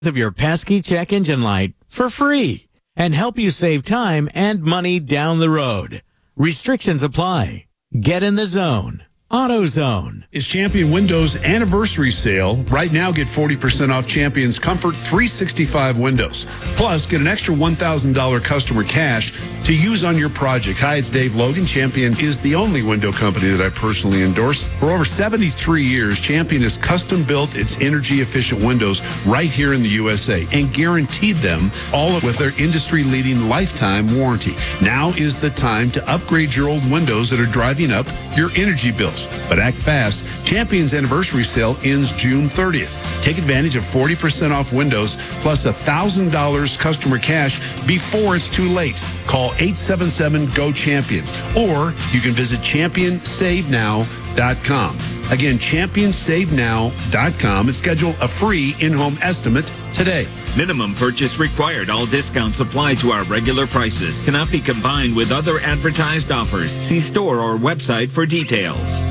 of your pesky check engine light for free and help you save time and money down the road. Restrictions apply. Get in the zone. AutoZone. Is Champion Windows anniversary sale. Right now, get 40% off Champion's Comfort 365 windows. Plus, get an extra $1,000 customer cash to use on your project. Hi, it's Dave Logan. Champion is the only window company that I personally endorse. For over 73 years, Champion has custom built its energy efficient windows right here in the USA and guaranteed them all with their industry leading lifetime warranty. Now is the time to upgrade your old windows that are driving up your energy bills. But act fast. Champion's anniversary sale ends June 30th. Take advantage of 40% off windows plus $1,000 customer cash before it's too late. Call 877-GO-CHAMPION or you can visit ChampionSaveNow.com. Again, ChampionSaveNow.com and schedule a free in-home estimate today. Minimum purchase required. All discounts apply to our regular prices. Cannot be combined with other advertised offers. See store or website for details.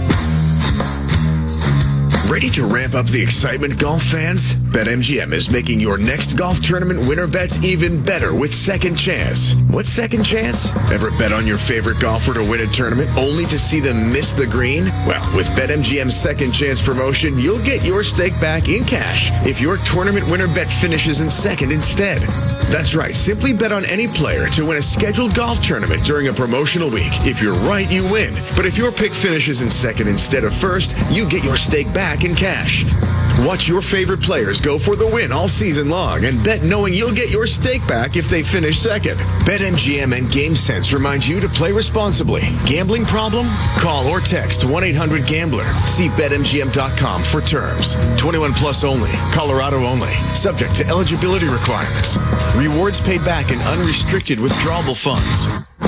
Ready to ramp up the excitement, golf fans? BetMGM is making your next golf tournament winner bets even better with Second Chance. What's Second Chance? Ever bet on your favorite golfer to win a tournament only to see them miss the green? Well, with BetMGM's Second Chance promotion, you'll get your stake back in cash if your tournament winner bet finishes in second instead. That's right. Simply bet on any player to win a scheduled golf tournament during a promotional week. If you're right, you win. But if your pick finishes in second instead of first, you get your stake back in cash. Watch your favorite players go for the win all season long and bet knowing you'll get your stake back if they finish second. BetMGM and GameSense remind you to play responsibly. Gambling problem? Call or text 1-800-GAMBLER. See BetMGM.com for terms. 21 plus only. Colorado only. Subject to eligibility requirements. Rewards paid back in unrestricted withdrawable funds.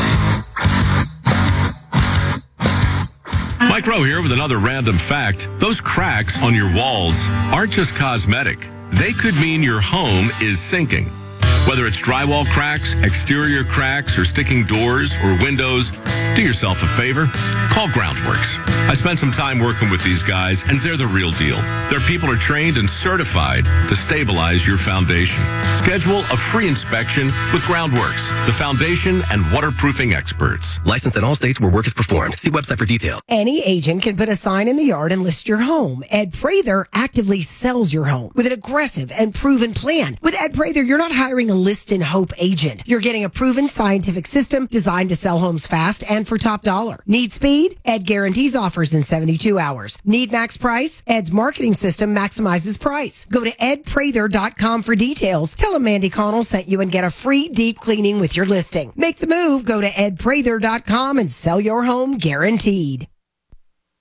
Mike Rowe here with another random fact. Those cracks on your walls aren't just cosmetic. They could mean your home is sinking. Whether it's drywall cracks, exterior cracks, or sticking doors or windows, do yourself a favor. Call Groundworks. I spent some time working with these guys, and they're the real deal. Their people are trained and certified to stabilize your foundation. Schedule a free inspection with Groundworks, the foundation and waterproofing experts. Licensed in all states where work is performed. See website for details. Any agent can put a sign in the yard and list your home. Ed Prather actively sells your home with an aggressive and proven plan. With Ed Prather, you're not hiring a list and hope agent. You're getting a proven scientific system designed to sell homes fast and for top dollar. Need speed? Ed guarantees offers in 72 hours. Need max price? Ed's marketing system maximizes price. Go to edprather.com for details. Tell him Mandy Connell sent you and get a free deep cleaning with your listing. Make the move. Go to edprather.com and sell your home guaranteed.